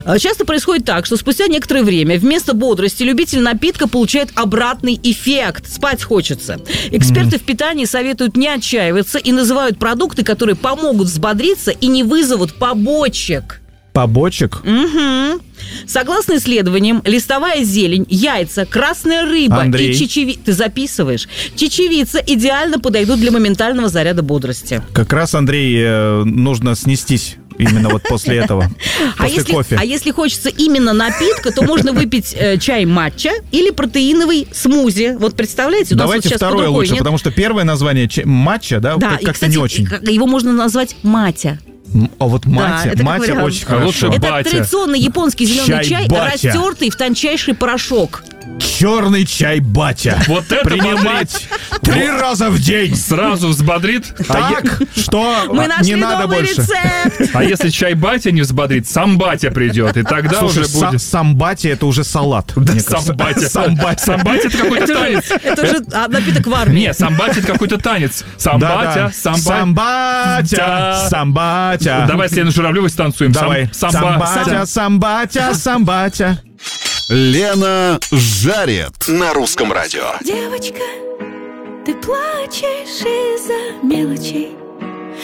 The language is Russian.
Часто происходит так, что спустя некоторое время вместо бодрости любитель напитка получает обратный эффект. Спать хочется. Эксперты в питании советуют не отчаиваться и называют продукты, которые помогут взбодриться и не вызовут побочек. Побочек? Угу. Согласно исследованиям, листовая зелень, яйца, красная рыба и чечевица... Ты записываешь? Чечевица идеально подойдут для моментального заряда бодрости. Как раз, Андрей, нужно снестись именно вот после этого, после кофе. А если хочется именно напитка, то можно выпить чай матча или протеиновый смузи. Вот представляете? Давайте вот второе лучше, потому что первое название матча, да, как-то кстати, не очень. Его можно назвать матя. А вот матя, да, матя очень хорошо. Это традиционный японский зеленый чай, растертый в тончайший порошок. Черный чай батя. Вот это принимать 3 раза в день. Сразу взбодрит. Так, что не надо больше. Рецепт. А если чай батя не взбодрит, сам батя придет, и тогда слушай, уже будет... Сам батя это уже салат. Да, сам батя. Сам батя это какой-то танец. Это уже напиток в армии. Не, сам батя это какой-то танец. Сам батя, сам батя, сам батя. Давай с Леной Журавлевой станцуем. Давай. Сам батя, сам батя, сам батя. Лена жарит на русском радио. Девочка, ты плачешь из-за мелочей.